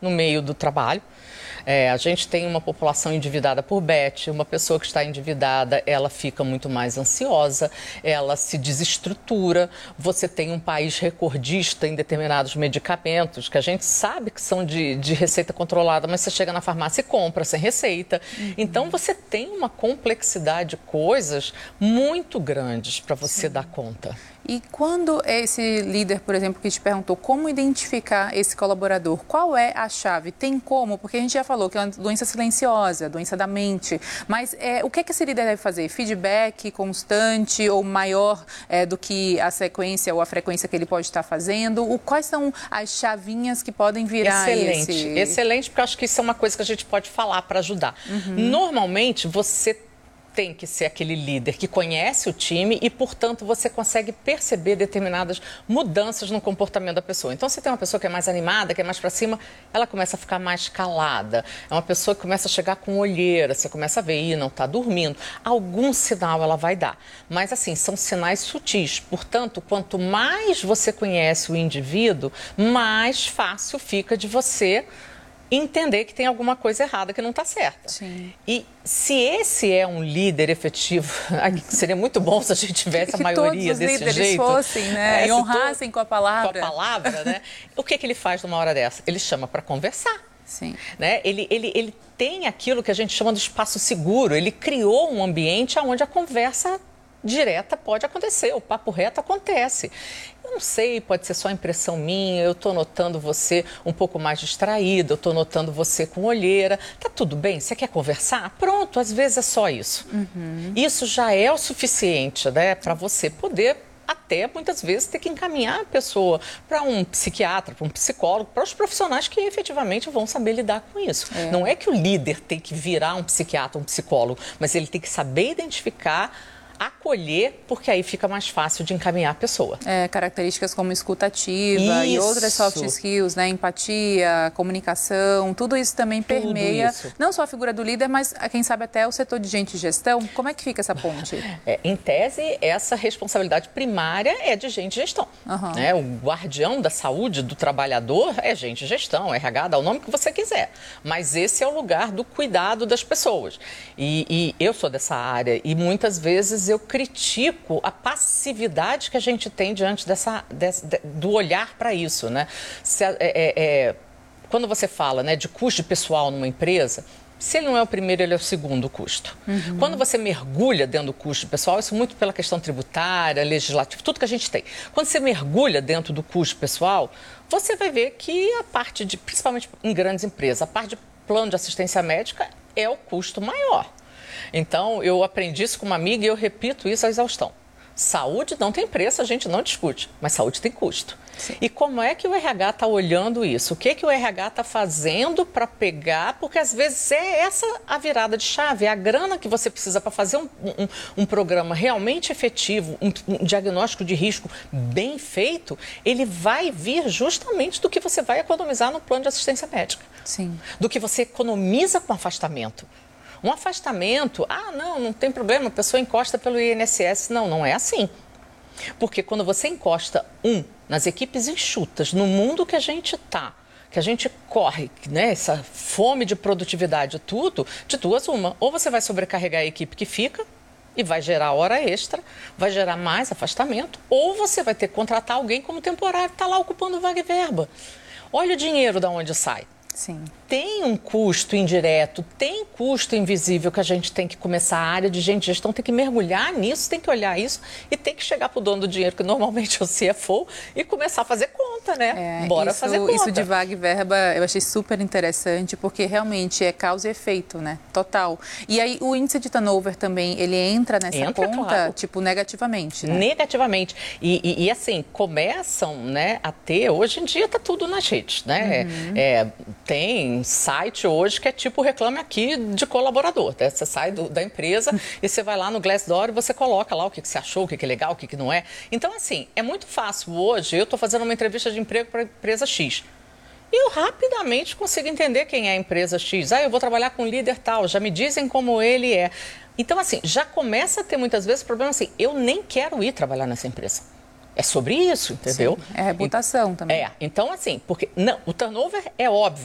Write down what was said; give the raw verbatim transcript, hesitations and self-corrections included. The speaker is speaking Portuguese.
no meio do trabalho. É, a gente tem uma população endividada por Beth, uma pessoa que está endividada, ela fica muito mais ansiosa, ela se desestrutura, você tem um país recordista em determinados medicamentos, que a gente sabe que são de, de receita controlada, mas você chega na farmácia e compra sem receita. Uhum. Então, você tem uma complexidade de coisas muito grandes para você Sim. dar conta. E quando esse líder, por exemplo, que te perguntou como identificar esse colaborador, qual é a chave? Tem como? Porque a gente já falou que é uma doença silenciosa, doença da mente. Mas é, o que, é que esse líder deve fazer? Feedback constante ou maior é, do que a sequência ou a frequência que ele pode estar fazendo? O, quais são as chavinhas que podem virar Excelente, esse... excelente, porque eu acho que isso é uma coisa que a gente pode falar para ajudar. Uhum. Normalmente, você tem que ser aquele líder que conhece o time e, portanto, você consegue perceber determinadas mudanças no comportamento da pessoa. Então, se tem uma pessoa que é mais animada, que é mais para cima, ela começa a ficar mais calada. É uma pessoa que começa a chegar com olheira, você começa a ver, ih, não está dormindo. Algum sinal ela vai dar. Mas, assim, são sinais sutis. Portanto, quanto mais você conhece o indivíduo, mais fácil fica de você entender que tem alguma coisa errada que não está certa. Sim. E se esse é um líder efetivo, seria muito bom se a gente tivesse a maioria desse jeito. Que todos os líderes fossem, né? É, e honrassem com a palavra. Com a palavra, né? O que, que ele faz numa hora dessa? Ele chama para conversar. Sim. Né? Ele, ele, ele tem aquilo que a gente chama de espaço seguro. Ele criou um ambiente onde a conversa direta pode acontecer, o papo reto acontece. Eu não sei, pode ser só impressão minha, eu estou notando você um pouco mais distraído, eu estou notando você com olheira. Tá tudo bem? Você quer conversar? Pronto, às vezes é só isso. Uhum. Isso já é o suficiente, né, para você poder até, muitas vezes, ter que encaminhar a pessoa para um psiquiatra, para um psicólogo, para os profissionais que efetivamente vão saber lidar com isso. É. Não é que o líder tem que virar um psiquiatra, um psicólogo, mas ele tem que saber identificar, acolher, porque aí fica mais fácil de encaminhar a pessoa. É, características como escuta ativa e outras soft skills, né? Empatia, comunicação, tudo isso também tudo permeia, isso. não só a figura do líder, mas quem sabe até o setor de gente de gestão. Como é que fica essa ponte? É, em tese, essa responsabilidade primária é de gente de gestão. Uhum. Né? O guardião da saúde do trabalhador é gente de gestão, R H, dá o nome que você quiser. Mas esse é o lugar do cuidado das pessoas. E, e eu sou dessa área e muitas vezes eu critico a passividade que a gente tem diante dessa, desse, do olhar para isso, né? Se, é, é, quando você fala, né, de custo pessoal numa empresa, se ele não é o primeiro, ele é o segundo custo. Uhum. Quando você mergulha dentro do custo pessoal, isso muito pela questão tributária, legislativa, tudo que a gente tem. Quando você mergulha dentro do custo pessoal, você vai ver que a parte de, principalmente em grandes empresas, a parte de plano de assistência médica é o custo maior. Então, eu aprendi isso com uma amiga e eu repito isso à exaustão. Saúde não tem preço, a gente não discute, mas saúde tem custo. Sim. E como é que o R H está olhando isso? O que, que o R H está fazendo para pegar? Porque às vezes é essa a virada de chave, é a grana que você precisa para fazer um, um, um programa realmente efetivo, um, um diagnóstico de risco bem feito, ele vai vir justamente do que você vai economizar no plano de assistência médica. Sim. Do que você economiza com afastamento. Um afastamento, ah, não, não tem problema, a pessoa encosta pelo I N S S. Não, não é assim. Porque quando você encosta, um, nas equipes enxutas, no mundo que a gente está, que a gente corre, né, essa fome de produtividade, tudo, de duas uma. Ou você vai sobrecarregar a equipe que fica e vai gerar hora extra, vai gerar mais afastamento, ou você vai ter que contratar alguém como temporário, que está lá ocupando vaga e verba. Olha o dinheiro de onde sai. Sim. Tem um custo indireto, tem custo invisível que a gente tem que começar, a área de gente de gestão tem que mergulhar nisso, tem que olhar isso e tem que chegar para o dono do dinheiro, que normalmente é o C F O, e começar a fazer conta, né? É, Bora isso, fazer conta. Isso de vaga e verba eu achei super interessante, porque realmente é causa e efeito, né? Total. E aí o índice de turnover também, ele entra nessa entra, conta, claro. tipo, negativamente, né? Negativamente. E, e, e assim, começam, né, a ter, hoje em dia está tudo nas redes, né? Uhum. É, tem site hoje que é tipo Reclame Aqui de colaborador. Né? Você sai do, da empresa e você vai lá no Glassdoor e você coloca lá o que, que você achou, o que, que é legal, o que, que não é. Então, assim, é muito fácil. Hoje, eu estou fazendo uma entrevista de emprego para a empresa X. E eu rapidamente consigo entender quem é a empresa X. Ah, eu vou trabalhar com um líder tal, já me dizem como ele é. Então, assim, já começa a ter muitas vezes problema assim, eu nem quero ir trabalhar nessa empresa. É sobre isso, entendeu? Sim, é reputação também. É, então assim, porque não, o turnover é óbvio.